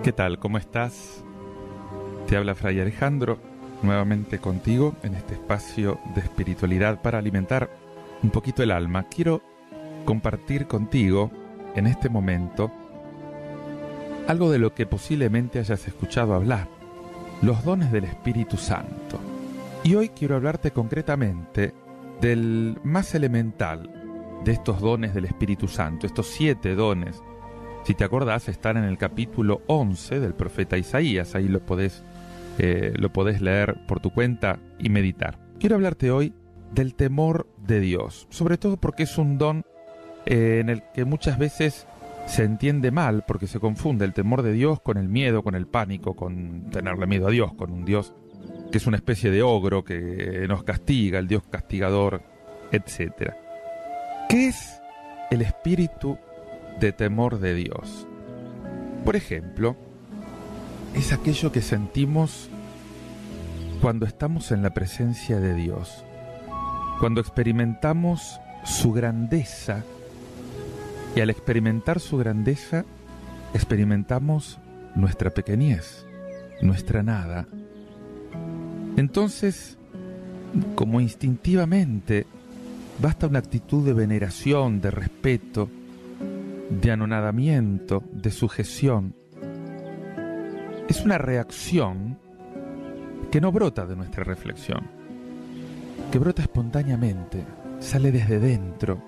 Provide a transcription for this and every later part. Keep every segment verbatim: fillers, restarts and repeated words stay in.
¿Qué tal? ¿Cómo estás? Te habla Fray Alejandro, nuevamente contigo en este espacio de espiritualidad para alimentar un poquito el alma. Quiero compartir contigo en este momento algo de lo que posiblemente hayas escuchado hablar, los dones del Espíritu Santo. Y hoy quiero hablarte concretamente del más elemental de estos dones del Espíritu Santo, estos siete dones. Si te acordás, están en el capítulo once del profeta Isaías. Ahí lo podés, eh, lo podés leer por tu cuenta y meditar. Quiero hablarte hoy del temor de Dios, sobre todo porque es un don eh, en el que muchas veces se entiende mal, porque se confunde el temor de Dios con el miedo, con el pánico, con tenerle miedo a Dios, con un Dios que es una especie de ogro que nos castiga, el Dios castigador, etcétera. ¿Qué es el espíritu de temor de Dios? Por ejemplo, es aquello que sentimos cuando estamos en la presencia de Dios, cuando experimentamos su grandeza, y al experimentar su grandeza, experimentamos nuestra pequeñez, nuestra nada. Entonces, como instintivamente, basta una actitud de veneración, de respeto, de anonadamiento, de sujeción. Es una reacción que no brota de nuestra reflexión, que brota espontáneamente, sale desde dentro.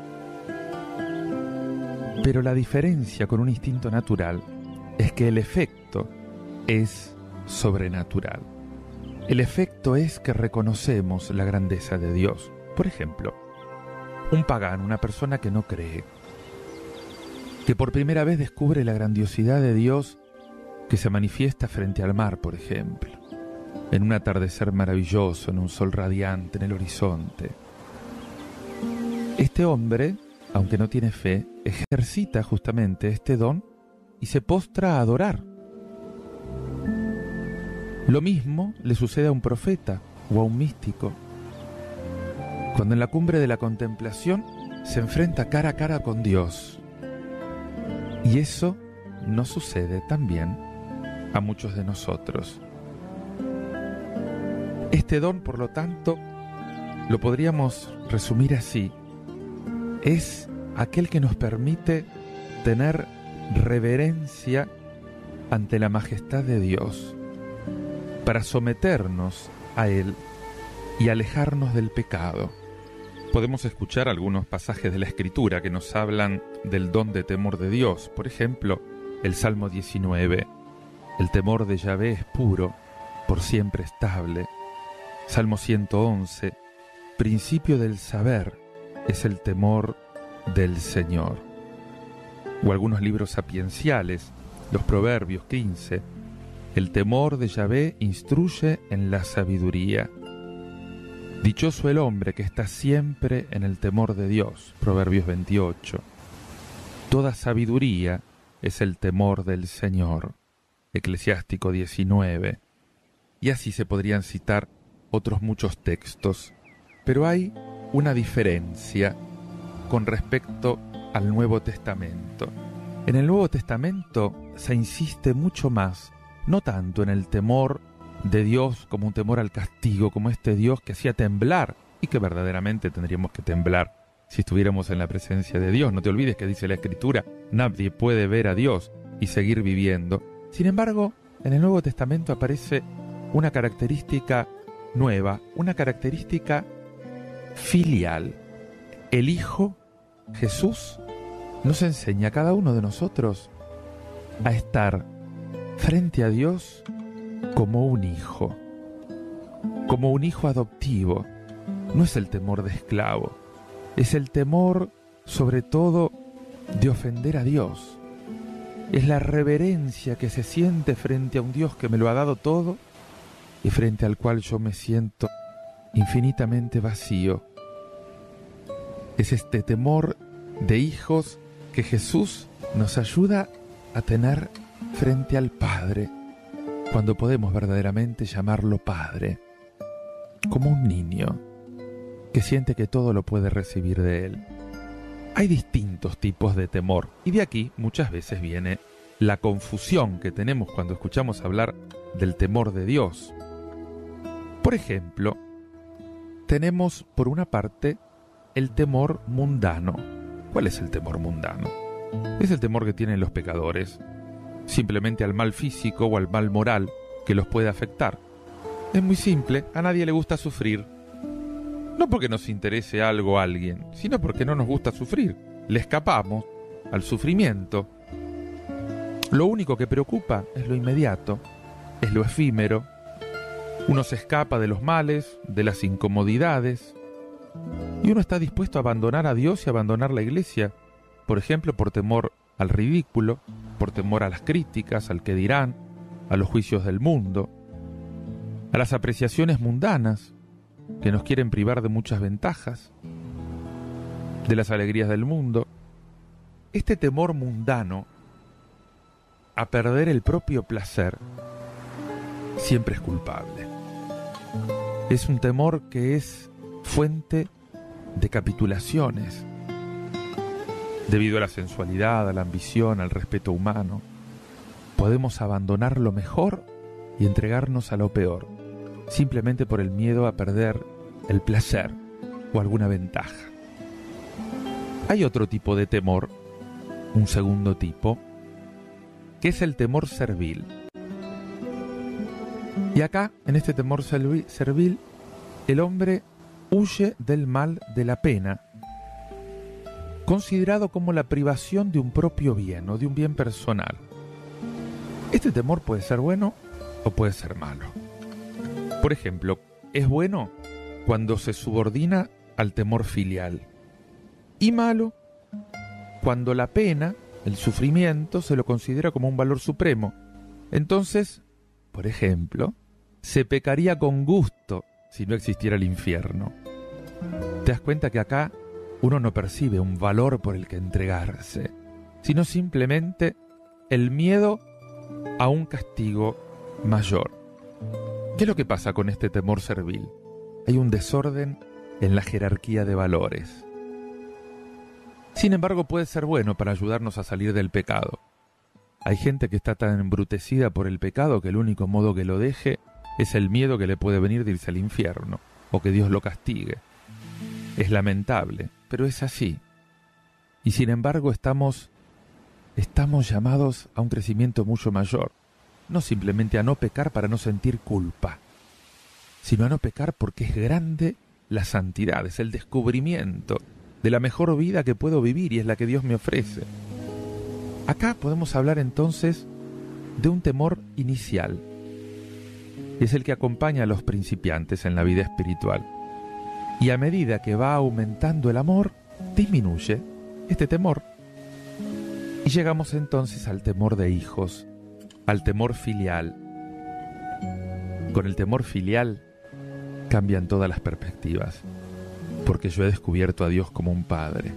Pero la diferencia con un instinto natural es que el efecto es sobrenatural. El efecto es que reconocemos la grandeza de Dios. Por ejemplo, un pagano, una persona que no cree, que por primera vez descubre la grandiosidad de Dios que se manifiesta frente al mar, por ejemplo, en un atardecer maravilloso, en un sol radiante, en el horizonte. Este hombre, aunque no tiene fe, ejercita justamente este don y se postra a adorar. Lo mismo le sucede a un profeta o a un místico, cuando en la cumbre de la contemplación se enfrenta cara a cara con Dios. Y eso no sucede también a muchos de nosotros. Este don, por lo tanto, lo podríamos resumir así: es aquel que nos permite tener reverencia ante la majestad de Dios, para someternos a Él y alejarnos del pecado. Podemos escuchar algunos pasajes de la Escritura que nos hablan del don de temor de Dios. Por ejemplo, el Salmo diecinueve. El temor de Yahvé es puro, por siempre estable. Salmo ciento once. Principio del saber es el temor del Señor. O algunos libros sapienciales, los Proverbios quince. El temor de Yahvé instruye en la sabiduría. Dichoso el hombre que está siempre en el temor de Dios. Proverbios veintiocho. Toda sabiduría es el temor del Señor. Eclesiástico diecinueve. Y así se podrían citar otros muchos textos. Pero hay una diferencia con respecto al Nuevo Testamento. En el Nuevo Testamento se insiste mucho más, no tanto en el temor de Dios como un temor al castigo, como este Dios que hacía temblar, y que verdaderamente tendríamos que temblar si estuviéramos en la presencia de Dios. No te olvides que dice la Escritura: nadie puede ver a Dios y seguir viviendo. Sin embargo, en el Nuevo Testamento aparece una característica nueva, una característica filial. El Hijo, Jesús, nos enseña a cada uno de nosotros a estar frente a Dios como un hijo, como un hijo adoptivo. No es el temor de esclavo, es el temor sobre todo de ofender a Dios. Es la reverencia que se siente frente a un Dios que me lo ha dado todo y frente al cual yo me siento infinitamente vacío. Es este temor de hijos que Jesús nos ayuda a tener frente al Padre, cuando podemos verdaderamente llamarlo Padre, como un niño que siente que todo lo puede recibir de Él. Hay distintos tipos de temor, y de aquí muchas veces viene la confusión que tenemos cuando escuchamos hablar del temor de Dios. Por ejemplo, tenemos por una parte el temor mundano. ¿Cuál es el temor mundano? Es el temor que tienen los pecadores, simplemente al mal físico o al mal moral que los puede afectar. Es muy simple, a nadie le gusta sufrir. No porque nos interese algo a alguien, sino porque no nos gusta sufrir. Le escapamos al sufrimiento. Lo único que preocupa es lo inmediato, es lo efímero. Uno se escapa de los males, de las incomodidades, y uno está dispuesto a abandonar a Dios y abandonar la iglesia, por ejemplo, por temor al ridículo, por temor a las críticas, al que dirán, a los juicios del mundo, a las apreciaciones mundanas que nos quieren privar de muchas ventajas, de las alegrías del mundo. Este temor mundano a perder el propio placer siempre es culpable. Es un temor que es fuente de capitulaciones, debido a la sensualidad, a la ambición, al respeto humano. Podemos abandonar lo mejor y entregarnos a lo peor, simplemente por el miedo a perder el placer o alguna ventaja. Hay otro tipo de temor, un segundo tipo, que es el temor servil. Y acá, en este temor servil, el hombre huye del mal de la pena, considerado como la privación de un propio bien o de un bien personal. Este temor puede ser bueno o puede ser malo. Por ejemplo, es bueno cuando se subordina al temor filial, y malo cuando la pena, el sufrimiento, se lo considera como un valor supremo. Entonces, por ejemplo, se pecaría con gusto si no existiera el infierno. Te das cuenta que acá uno no percibe un valor por el que entregarse, sino simplemente el miedo a un castigo mayor. ¿Qué es lo que pasa con este temor servil? Hay un desorden en la jerarquía de valores. Sin embargo, puede ser bueno para ayudarnos a salir del pecado. Hay gente que está tan embrutecida por el pecado que el único modo que lo deje es el miedo que le puede venir de irse al infierno, o que Dios lo castigue. Es lamentable, pero es así. Y sin embargo estamos, estamos llamados a un crecimiento mucho mayor. No simplemente a no pecar para no sentir culpa, sino a no pecar porque es grande la santidad, es el descubrimiento de la mejor vida que puedo vivir y es la que Dios me ofrece. Acá podemos hablar entonces de un temor inicial. Es el que acompaña a los principiantes en la vida espiritual. Y a medida que va aumentando el amor, disminuye este temor. Y llegamos entonces al temor de hijos, al temor filial. Con el temor filial cambian todas las perspectivas, porque yo he descubierto a Dios como un padre.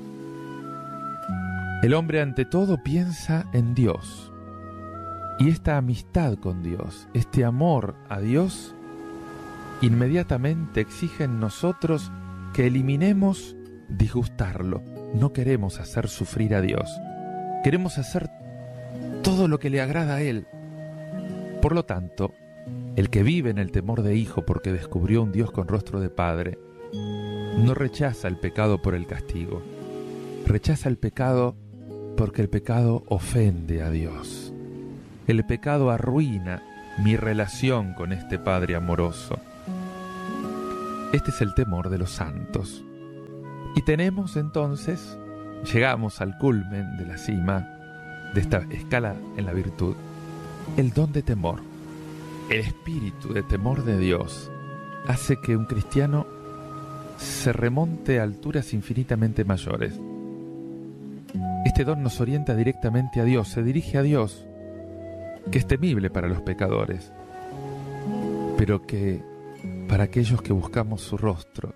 El hombre ante todo piensa en Dios, y esta amistad con Dios, este amor a Dios, inmediatamente exige en nosotros que eliminemos disgustarlo. No queremos hacer sufrir a Dios, queremos hacer todo lo que le agrada a Él. Por lo tanto, el que vive en el temor de hijo porque descubrió un Dios con rostro de padre, no rechaza el pecado por el castigo, rechaza el pecado porque el pecado ofende a Dios. El pecado arruina mi relación con este Padre amoroso. Este es el temor de los santos. Y tenemos entonces, llegamos al culmen de la cima de esta escala en la virtud, el don de temor. El espíritu de temor de Dios hace que un cristiano se remonte a alturas infinitamente mayores. Este don nos orienta directamente a Dios, se dirige a Dios, que es temible para los pecadores, pero que para aquellos que buscamos su rostro,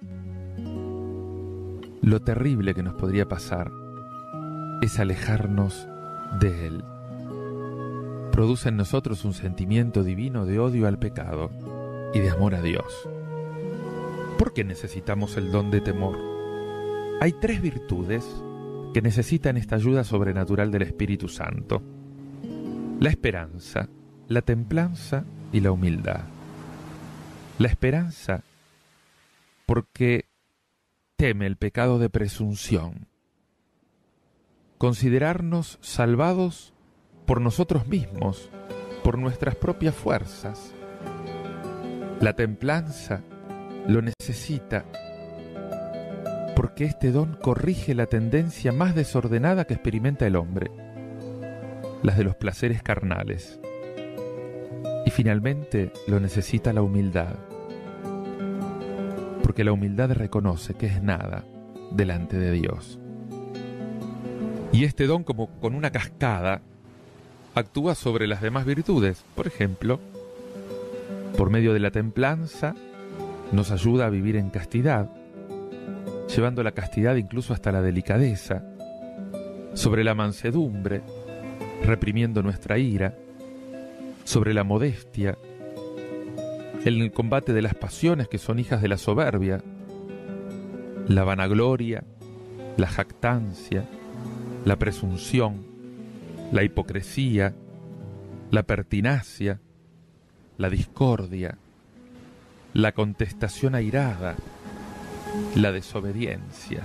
lo terrible que nos podría pasar es alejarnos de Él. Produce en nosotros un sentimiento divino de odio al pecado y de amor a Dios. ¿Por qué necesitamos el don de temor? Hay tres virtudes que necesitan esta ayuda sobrenatural del Espíritu Santo. La esperanza, la templanza y la humildad. La esperanza porque teme el pecado de presunción. Considerarnos salvados por nosotros mismos, por nuestras propias fuerzas. La templanza lo necesita porque este don corrige la tendencia más desordenada que experimenta el hombre, las de los placeres carnales. Y finalmente lo necesita la humildad, porque la humildad reconoce que es nada delante de Dios. Y este don, como con una cascada, actúa sobre las demás virtudes. Por ejemplo, por medio de la templanza, nos ayuda a vivir en castidad, llevando la castidad incluso hasta la delicadeza, sobre la mansedumbre, reprimiendo nuestra ira, sobre la modestia, en el combate de las pasiones que son hijas de la soberbia, la vanagloria, la jactancia, la presunción, la hipocresía, la pertinacia, la discordia, la contestación airada, la desobediencia.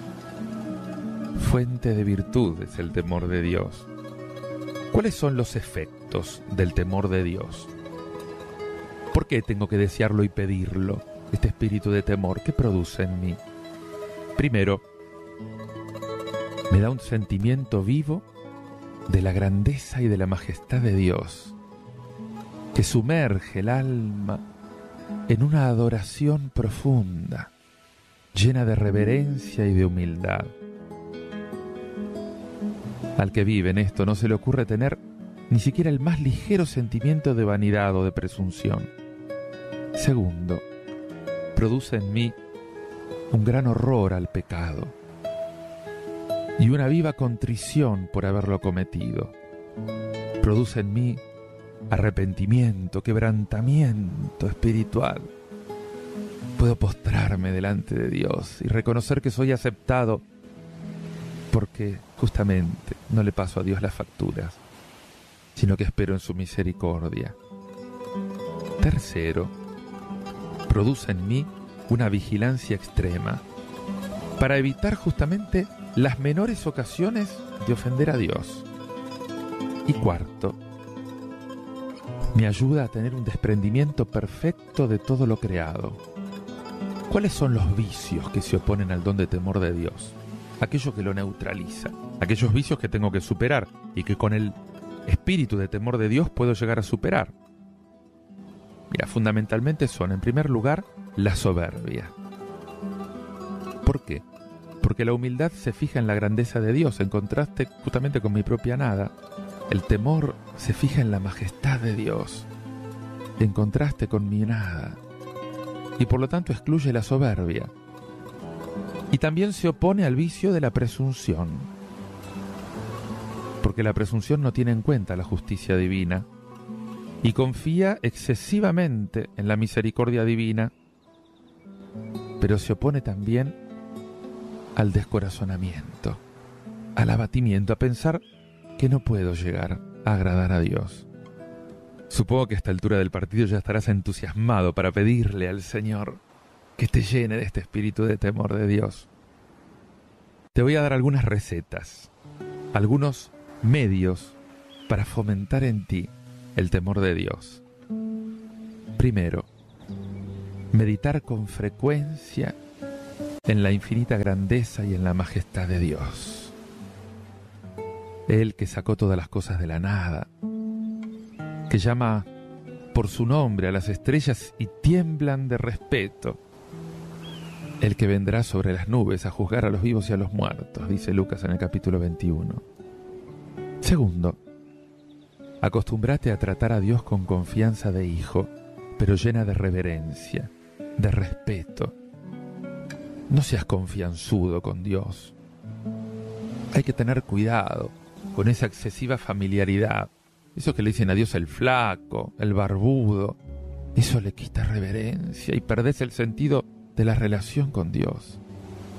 Fuente de virtud es el temor de Dios. ¿Cuáles son los efectos del temor de Dios? ¿Por qué tengo que desearlo y pedirlo? Este espíritu de temor, ¿qué produce en mí? Primero, me da un sentimiento vivo de la grandeza y de la majestad de Dios, que sumerge el alma en una adoración profunda, llena de reverencia y de humildad. Al que vive en esto no se le ocurre tener ni siquiera el más ligero sentimiento de vanidad o de presunción. Segundo, produce en mí un gran horror al pecado y una viva contrición por haberlo cometido. Produce en mí arrepentimiento, quebrantamiento espiritual. Puedo postrarme delante de Dios y reconocer que soy aceptado porque justamente no le paso a Dios las facturas, sino que espero en su misericordia. Tercero, produce en mí una vigilancia extrema para evitar justamente las menores ocasiones de ofender a Dios. Y cuarto, me ayuda a tener un desprendimiento perfecto de todo lo creado. ¿Cuáles son los vicios que se oponen al don de temor de Dios? Aquello que lo neutraliza, aquellos vicios que tengo que superar y que con el espíritu de temor de Dios puedo llegar a superar. Mira, fundamentalmente son, en primer lugar, la soberbia. ¿Por qué? Porque la humildad se fija en la grandeza de Dios, en contraste justamente con mi propia nada. El temor se fija en la majestad de Dios, en contraste con mi nada, y por lo tanto excluye la soberbia. Y también se opone al vicio de la presunción, porque la presunción no tiene en cuenta la justicia divina y confía excesivamente en la misericordia divina, pero se opone también al descorazonamiento, al abatimiento, a pensar que no puedo llegar a agradar a Dios. Supongo que a esta altura del partido ya estarás entusiasmado para pedirle al Señor que te llene de este espíritu de temor de Dios. Te voy a dar algunas recetas, algunos medios para fomentar en ti el temor de Dios. Primero, meditar con frecuencia en la infinita grandeza y en la majestad de Dios. Él que sacó todas las cosas de la nada, que llama por su nombre a las estrellas y tiemblan de respeto. El que vendrá sobre las nubes a juzgar a los vivos y a los muertos, dice Lucas en el capítulo veintiuno. Segundo, acostúmbrate a tratar a Dios con confianza de hijo, pero llena de reverencia, de respeto. No seas confianzudo con Dios. Hay que tener cuidado con esa excesiva familiaridad. Eso que le dicen a Dios el flaco, el barbudo, eso le quita reverencia y perdés el sentido de la relación con Dios.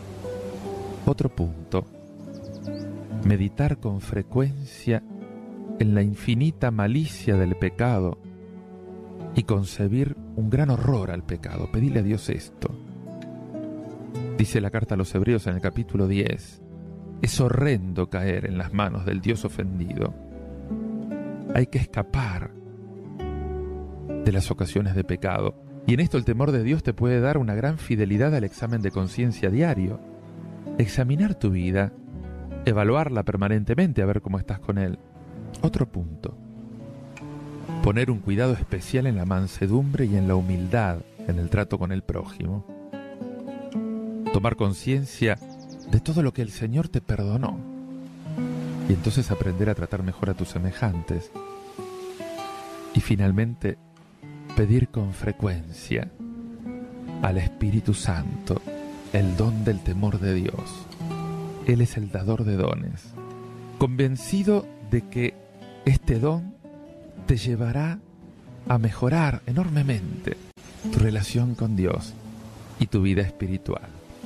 Otro punto, meditar con frecuencia en la infinita malicia del pecado y concebir un gran horror al pecado. Pedile a Dios esto. Dice la carta a los Hebreos en el capítulo diez, es horrendo caer en las manos del Dios ofendido. Hay que escapar de las ocasiones de pecado. Y en esto el temor de Dios te puede dar una gran fidelidad al examen de conciencia diario. Examinar tu vida, evaluarla permanentemente a ver cómo estás con Él. Otro punto. Poner un cuidado especial en la mansedumbre y en la humildad en el trato con el prójimo. Tomar conciencia de todo lo que el Señor te perdonó. Y entonces aprender a tratar mejor a tus semejantes. Y finalmente, pedir con frecuencia al Espíritu Santo el don del temor de Dios. Él es el dador de dones, convencido de que este don te llevará a mejorar enormemente tu relación con Dios y tu vida espiritual.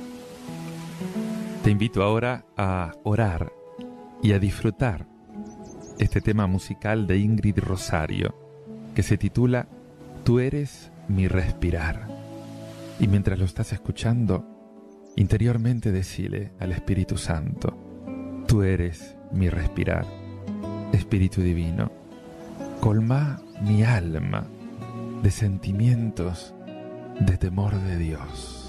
Te invito ahora a orar y a disfrutar este tema musical de Ingrid Rosario, que se titula Tú eres mi respirar. Y mientras lo estás escuchando, interiormente decile al Espíritu Santo, tú eres mi respirar. Espíritu Divino, colma mi alma de sentimientos de temor de Dios.